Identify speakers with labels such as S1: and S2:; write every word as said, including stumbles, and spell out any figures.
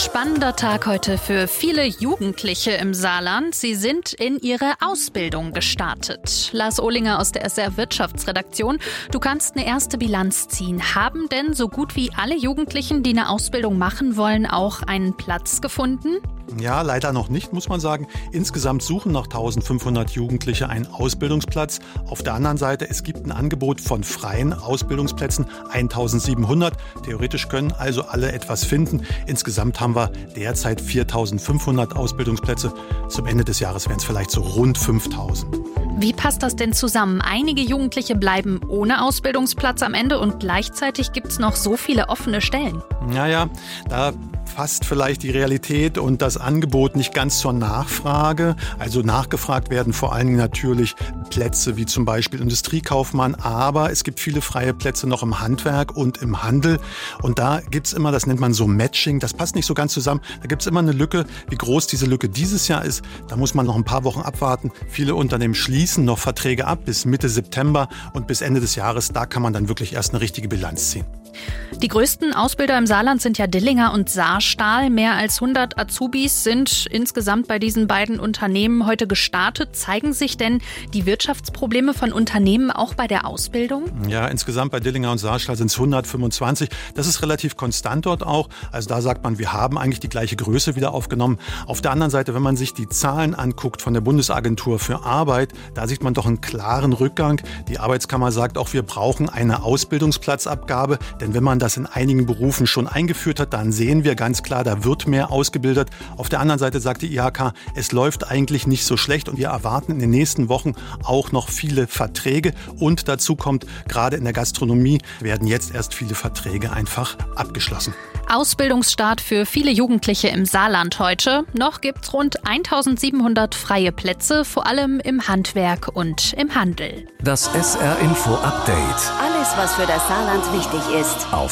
S1: Spannender Tag heute für viele Jugendliche im Saarland. Sie sind in ihre Ausbildung gestartet. Lars Ohlinger aus der S R Wirtschaftsredaktion. Du kannst eine erste Bilanz ziehen. Haben denn so gut wie alle Jugendlichen, die eine Ausbildung machen wollen, auch einen Platz gefunden?
S2: Ja, leider noch nicht, muss man sagen. Insgesamt suchen noch eintausendfünfhundert Jugendliche einen Ausbildungsplatz. Auf der anderen Seite, es gibt ein Angebot von freien Ausbildungsplätzen, eintausendsiebenhundert. Theoretisch können also alle etwas finden. Insgesamt haben wir derzeit viertausendfünfhundert Ausbildungsplätze. Zum Ende des Jahres wären es vielleicht so rund fünftausend.
S1: Wie passt das denn zusammen? Einige Jugendliche bleiben ohne Ausbildungsplatz am Ende und gleichzeitig gibt es noch so viele offene Stellen.
S2: Naja, da passt vielleicht die Realität und das Angebot nicht ganz zur Nachfrage. Also nachgefragt werden vor allen Dingen natürlich Plätze wie zum Beispiel Industriekaufmann, aber es gibt viele freie Plätze noch im Handwerk und im Handel. Und da gibt's immer, das nennt man so Matching, das passt nicht so ganz zusammen. Da gibt's immer eine Lücke. Wie groß diese Lücke dieses Jahr ist, da muss man noch ein paar Wochen abwarten. Viele Unternehmen schließen noch Verträge ab bis Mitte September und bis Ende des Jahres, da kann man dann wirklich erst eine richtige Bilanz ziehen.
S1: Die größten Ausbilder im Saarland sind ja Dillinger und Saarstahl. Mehr als hundert Azubis sind insgesamt bei diesen beiden Unternehmen heute gestartet. Zeigen sich denn die Wirtschaftsprobleme von Unternehmen auch bei der Ausbildung?
S2: Ja, insgesamt bei Dillinger und Saarstahl sind es hundertfünfundzwanzig. Das ist relativ konstant dort auch. Also da sagt man, wir haben eigentlich die gleiche Größe wieder aufgenommen. Auf der anderen Seite, wenn man sich die Zahlen anguckt von der Bundesagentur für Arbeit, da sieht man doch einen klaren Rückgang. Die Arbeitskammer sagt auch, wir brauchen eine Ausbildungsplatzabgabe. Denn wenn man das in einigen Berufen schon eingeführt hat, dann sehen wir ganz klar, da wird mehr ausgebildet. Auf der anderen Seite sagt die I H K, es läuft eigentlich nicht so schlecht und wir erwarten in den nächsten Wochen auch noch viele Verträge. Und dazu kommt, gerade in der Gastronomie werden jetzt erst viele Verträge einfach abgeschlossen.
S1: Ausbildungsstart für viele Jugendliche im Saarland heute. Noch gibt's rund eintausendsiebenhundert freie Plätze, vor allem im Handwerk und im Handel.
S3: Das S R Info Update.
S4: Alles, was für das Saarland wichtig ist.
S3: Auf